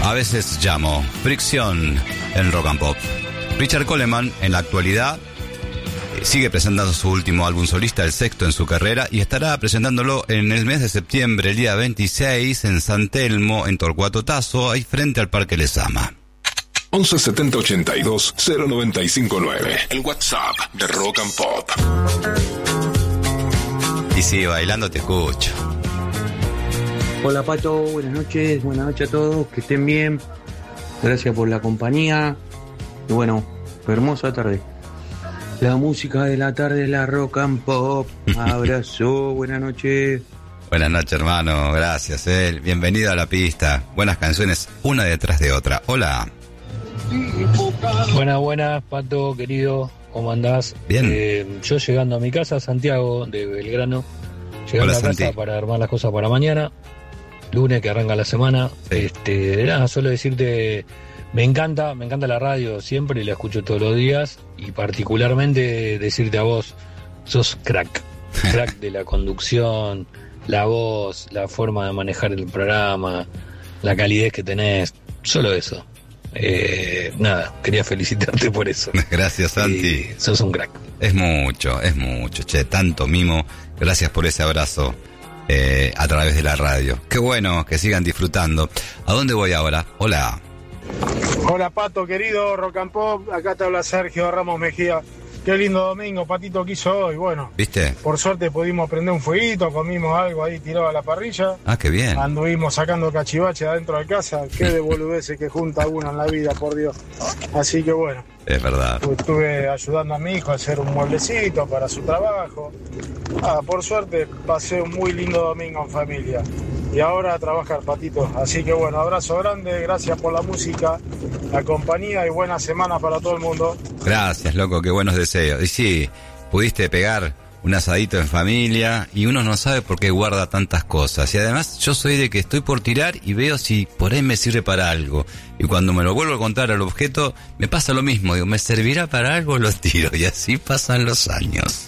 A veces llamo, fricción en Rock and Pop. Richard Coleman, en la actualidad, sigue presentando su último álbum solista, el sexto en su carrera, y estará presentándolo en el mes de septiembre, el día 26, en San Telmo, en Torcuato Tazo, ahí frente al Parque Lezama. 11 70 82 0959, el WhatsApp de Rock and Pop. Y sí, bailando te escucho. Hola Pato, buenas noches a todos, que estén bien. Gracias por la compañía. Y bueno, hermosa tarde. La música de la tarde es la Rock and Pop. Abrazo, buenas noches. Buenas noches, hermano, gracias. Bienvenido a la pista. Buenas canciones, una detrás de otra. Hola. Buenas, Pato, querido. ¿Cómo andás? Bien. Yo llegando a mi casa, Santiago, de Belgrano. Llegando a casa para armar las cosas para mañana. Lunes que arranca la semana. Sí. Nada, solo decirte, me encanta la radio siempre y la escucho todos los días. Y particularmente decirte a vos, sos crack de la conducción, la voz, la forma de manejar el programa, la calidez que tenés, solo eso. Nada, quería felicitarte por eso. Gracias, Santi. Sos un crack. Es mucho, che, tanto mimo. Gracias por ese abrazo a través de la radio. Qué bueno que sigan disfrutando. ¿A dónde voy ahora? Hola. Hola Pato, querido Rock and Pop, acá te habla Sergio Ramos Mejía. Qué lindo domingo, Patito, que hizo hoy. Bueno, ¿viste? Por suerte pudimos prender un fueguito, comimos algo ahí tirado a la parrilla. Ah, qué bien. Anduvimos sacando cachivache adentro de casa. Qué de boludeces que junta uno en la vida, por Dios. Así que bueno. Es verdad. Estuve ayudando a mi hijo a hacer un mueblecito para su trabajo. Por suerte pasé un muy lindo domingo en familia. Y ahora a trabajar, Patito. Así que bueno, abrazo grande, gracias por la música, la compañía y buena semana para todo el mundo. Gracias, loco, qué buenos deseos. Y sí, pudiste pegar un asadito en familia y uno no sabe por qué guarda tantas cosas. Y además yo soy de que estoy por tirar y veo si por ahí me sirve para algo. Y cuando me lo vuelvo a contar al objeto, me pasa lo mismo. Digo, ¿me servirá para algo? Lo tiro. Y así pasan los años.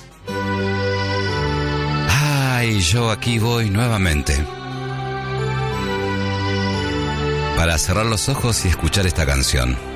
Ay, yo aquí voy nuevamente. Para cerrar los ojos y escuchar esta canción.